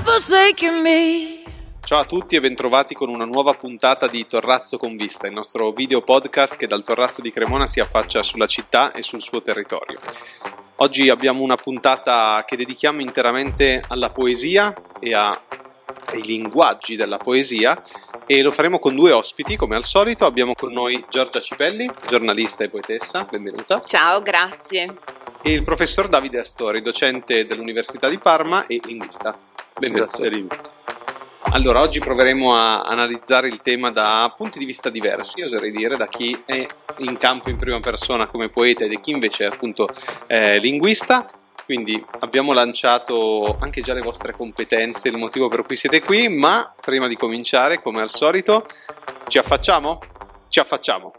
forsaken me. Ciao a tutti e bentrovati con una nuova puntata di Torrazzo con Vista, il nostro video podcast che dal Torrazzo di Cremona si affaccia sulla città e sul suo territorio. Oggi abbiamo una puntata che dedichiamo interamente alla poesia e ai linguaggi della poesia e lo faremo con due ospiti, come al solito. Abbiamo con noi Giorgia Cipelli, giornalista e poetessa, benvenuta. Ciao, grazie. E il professor Davide Astori, docente dell'Università di Parma e linguista. Benvenuto. Grazie. Allora, oggi proveremo a analizzare il tema da punti di vista diversi, oserei dire, da chi è in campo in prima persona come poeta e da chi invece è appunto linguista. Quindi abbiamo lanciato anche già le vostre competenze, il motivo per cui siete qui, ma prima di cominciare, come al solito, ci affacciamo? Ci affacciamo!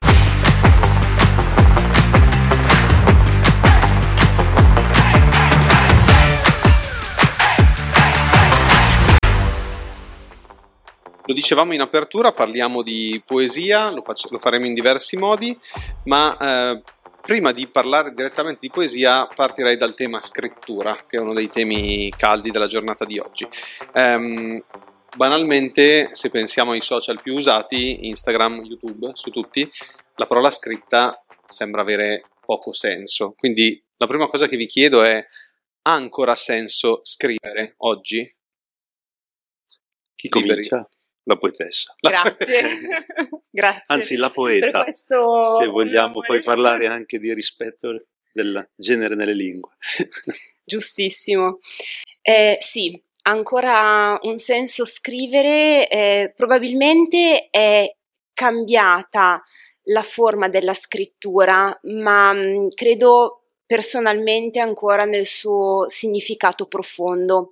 Lo dicevamo in apertura, parliamo di poesia, lo faremo in diversi modi, ma prima di parlare direttamente di poesia partirei dal tema scrittura, che è uno dei temi caldi della giornata di oggi. Banalmente, se pensiamo ai social più usati, Instagram, YouTube, su tutti, la parola scritta sembra avere poco senso. Quindi la prima cosa che vi chiedo è: ha ancora senso scrivere oggi? Chi comincia? La poetessa. Grazie. Grazie. Anzi, la poeta. Per questo se vogliamo poi parlare anche di rispetto del genere nelle lingue. Giustissimo. Sì, ancora un senso scrivere. Probabilmente è cambiata la forma della scrittura, ma credo personalmente ancora nel suo significato profondo.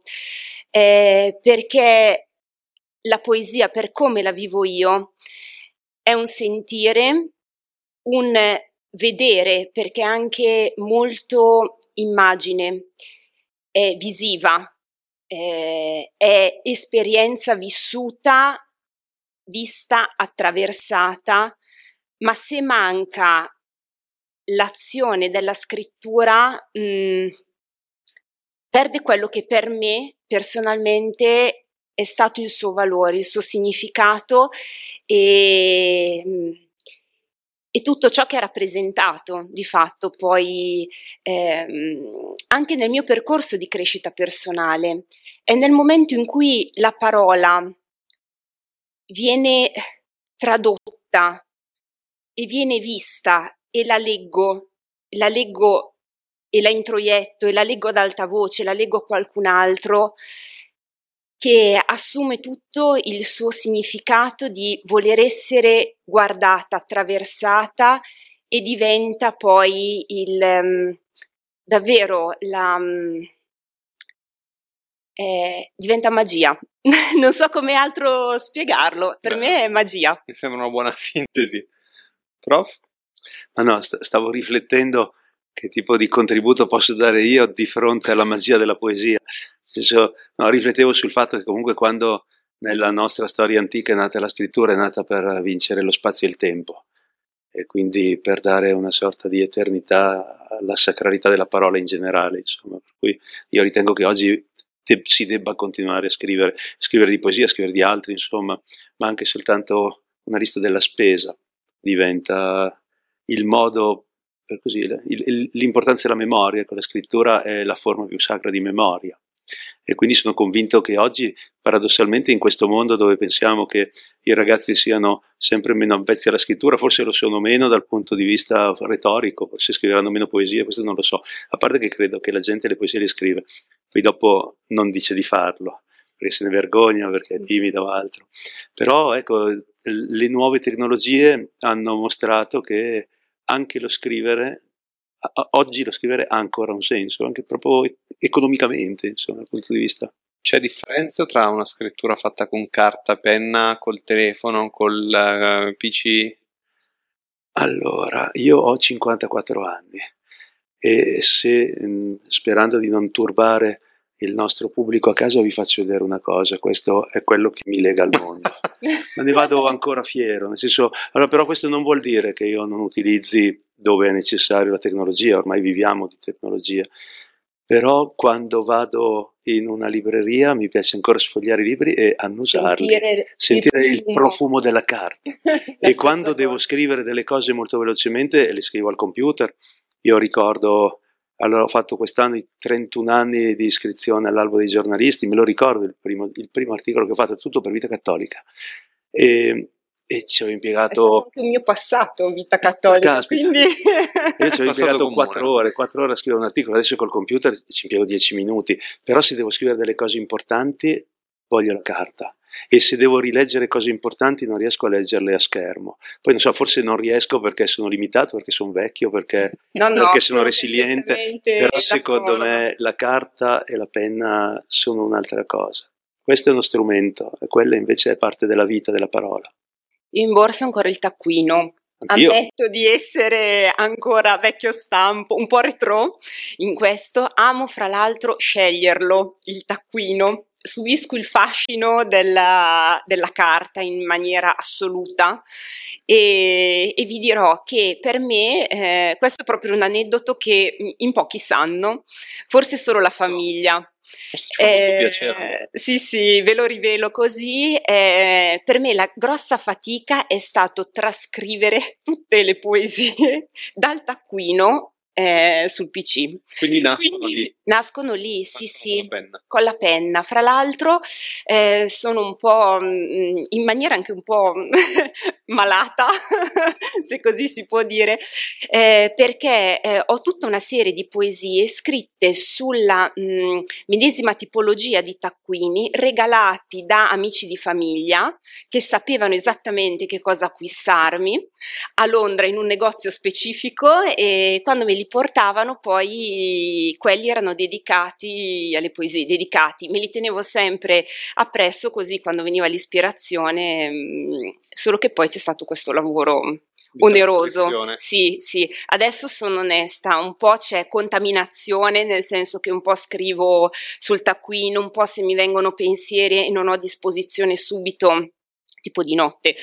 Perché la poesia, per come la vivo io, è un sentire, un vedere, perché è anche molto immagine, è visiva, è esperienza vissuta, vista, attraversata, ma se manca l'azione della scrittura, perde quello che per me personalmente è stato il suo valore, il suo significato e tutto ciò che ha rappresentato di fatto poi anche nel mio percorso di crescita personale. È nel momento in cui la parola viene tradotta e viene vista e la leggo e la introietto e la leggo ad alta voce, la leggo a qualcun altro, che assume tutto il suo significato di voler essere guardata, attraversata e diventa poi davvero diventa magia. Non so come altro spiegarlo, per me è magia. Mi sembra una buona sintesi. Prof? Ma no, stavo riflettendo che tipo di contributo posso dare io di fronte alla magia della poesia. Riflettevo sul fatto che comunque quando nella nostra storia antica è nata la scrittura, è nata per vincere lo spazio e il tempo e quindi per dare una sorta di eternità alla sacralità della parola in generale, insomma. Per cui io ritengo che oggi si debba continuare a scrivere di poesia, scrivere di altri, insomma, ma anche soltanto una lista della spesa diventa il modo, per così, l'importanza della memoria, che la scrittura è la forma più sacra di memoria. E quindi sono convinto che oggi, paradossalmente, in questo mondo dove pensiamo che i ragazzi siano sempre meno avvezzi alla scrittura, forse lo sono meno dal punto di vista retorico, forse scriveranno meno poesie, questo non lo so, a parte che credo che la gente le poesie le scrive, poi dopo non dice di farlo, perché se ne vergogna, perché è timida o altro. Però ecco, le nuove tecnologie hanno mostrato che anche lo scrivere, oggi lo scrivere ha ancora un senso, anche proprio economicamente, insomma, dal punto di vista. C'è differenza tra una scrittura fatta con carta, penna, col telefono, col PC? Allora, io ho 54 anni e sperando di non turbare il nostro pubblico a casa vi faccio vedere una cosa, questo è quello che mi lega al mondo. Ma ne vado ancora fiero, nel senso, allora, però questo non vuol dire che io non utilizzi dove è necessario la tecnologia, ormai viviamo di tecnologia, però quando vado in una libreria mi piace ancora sfogliare i libri e annusarli, sentire il profumo della carta. E quando devo scrivere delle cose molto velocemente le scrivo al computer. Io ricordo, allora ho fatto quest'anno i 31 anni di iscrizione all'albo dei giornalisti, me lo ricordo il primo articolo che ho fatto, tutto per Vita Cattolica, e ci ho impiegato... È stato anche il mio passato, Vita Cattolica, Caspita. quindi... Io ci ho impiegato 4 ore a scrivere un articolo, adesso col computer ci impiego 10 minuti, però se devo scrivere delle cose importanti voglio la carta, e se devo rileggere cose importanti non riesco a leggerle a schermo. Poi non so, forse non riesco perché sono limitato, perché sono vecchio, perché sono resiliente, però secondo me la carta e la penna sono un'altra cosa. Questo è uno strumento, e quella invece è parte della vita, della parola. In borsa ancora il taccuino. Anch'io. Ammetto di essere ancora vecchio stampo, un po' retro in questo. Amo fra l'altro sceglierlo, il taccuino. Subisco il fascino della carta in maniera assoluta e vi dirò che per me questo è proprio un aneddoto che in pochi sanno, forse solo la famiglia. Ci fa molto piacere. Sì, ve lo rivelo così. Per me la grossa fatica è stato trascrivere tutte le poesie dal taccuino sul PC. Quindi nascono lì, sì, con la penna. Fra l'altro sono un po' in maniera anche un po' malata, se così si può dire, perché ho tutta una serie di poesie scritte sulla medesima tipologia di taccuini, regalati da amici di famiglia che sapevano esattamente che cosa acquistarmi a Londra in un negozio specifico, e quando me li portavano poi quelli erano dedicati alle poesie, me li tenevo sempre appresso, così quando veniva l'ispirazione, solo che poi c'è stato questo lavoro oneroso. Sì, adesso sono onesta, un po' c'è contaminazione, nel senso che un po' scrivo sul taccuino, un po' se mi vengono pensieri e non ho a disposizione subito, tipo di notte,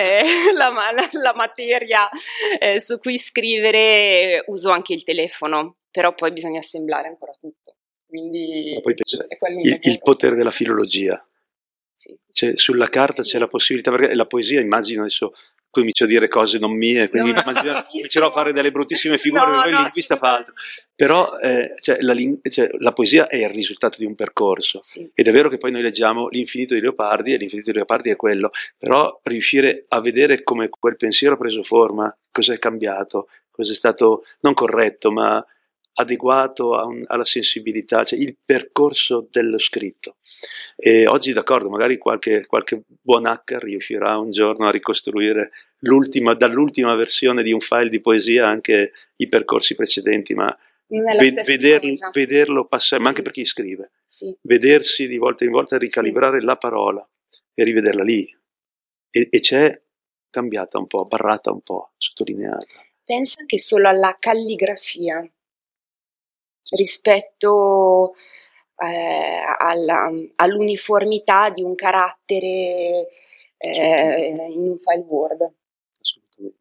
la materia su cui scrivere, uso anche il telefono, però poi bisogna assemblare ancora tutto. Quindi poi il potere della filologia. Sì. Cioè, sulla carta c'è la possibilità, perché la poesia, immagino, adesso comincio a dire cose non mie, quindi comincerò a fare delle bruttissime figure, il linguista fa altro. Però la poesia è il risultato di un percorso, ed è vero che poi noi leggiamo l'Infinito di Leopardi, e l'Infinito di Leopardi è quello, però riuscire a vedere come quel pensiero ha preso forma, cosa è cambiato, cosa è stato non corretto, ma adeguato alla sensibilità, cioè il percorso dello scritto. E oggi, d'accordo, magari qualche buon hacker riuscirà un giorno a ricostruire dall'ultima versione di un file di poesia anche i percorsi precedenti, ma vederlo passare, ma anche per chi scrive, vedersi di volta in volta, ricalibrare la parola e rivederla lì, e c'è cambiata un po', barrata un po', sottolineata. Pensa anche solo alla calligrafia rispetto all'uniformità di un carattere in un file Word. Assolutamente.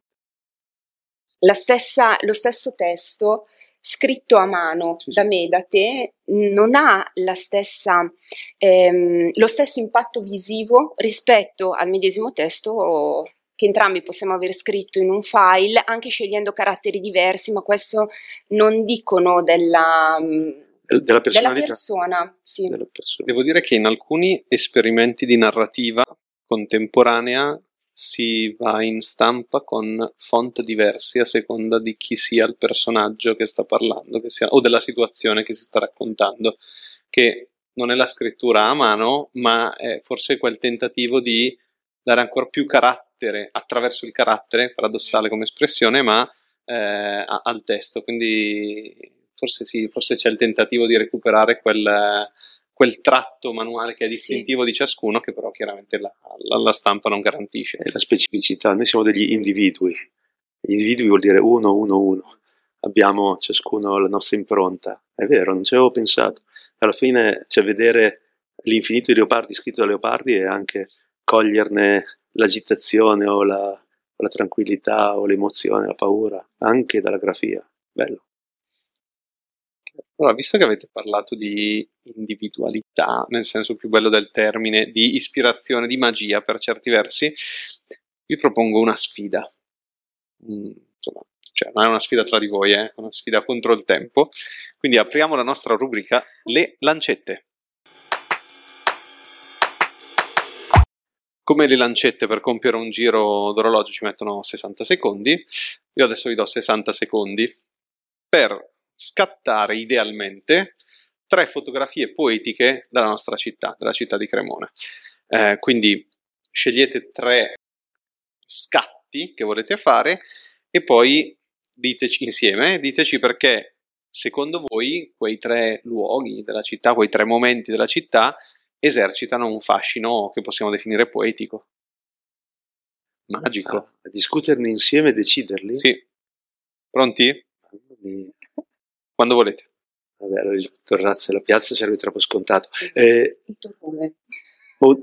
Lo stesso testo scritto a mano da me, da te, non ha lo stesso impatto visivo rispetto al medesimo testo che entrambi possiamo aver scritto in un file, anche scegliendo caratteri diversi, ma questo non dicono della persona. Sì. Della persona. Devo dire che in alcuni esperimenti di narrativa contemporanea si va in stampa con font diversi a seconda di chi sia il personaggio che sta parlando, o della situazione che si sta raccontando, che non è la scrittura a mano, ma è forse quel tentativo di dare ancora più carattere attraverso il carattere, paradossale come espressione, ma al testo. Quindi forse c'è il tentativo di recuperare quel tratto manuale che è distintivo di ciascuno, che però chiaramente la stampa non garantisce. È la specificità. Noi siamo degli individui. Gli individui vuol dire uno. Abbiamo ciascuno la nostra impronta. È vero, non ci avevo pensato. Alla fine, vedere l'Infinito di Leopardi scritto da Leopardi e anche coglierne l'agitazione o la tranquillità o l'emozione, la paura, anche dalla grafia. Bello. Allora, visto che avete parlato di individualità, nel senso più bello del termine, di ispirazione, di magia per certi versi, vi propongo una sfida. Insomma, cioè, non è una sfida tra di voi, è una sfida contro il tempo. Quindi apriamo la nostra rubrica Le lancette. Come le lancette per compiere un giro d'orologio ci mettono 60 secondi, io adesso vi do 60 secondi per scattare idealmente 3 fotografie poetiche della nostra città, della città di Cremona. Quindi scegliete 3 scatti che volete fare e poi diteci insieme, diteci perché secondo voi quei 3 luoghi della città, quei 3 momenti della città esercitano un fascino che possiamo definire poetico, magico. A discuterne insieme e deciderli? Sì. Pronti? Quando volete. Vabbè, allora il terrazzo e la piazza sarebbe troppo scontato. Il tuo cuore.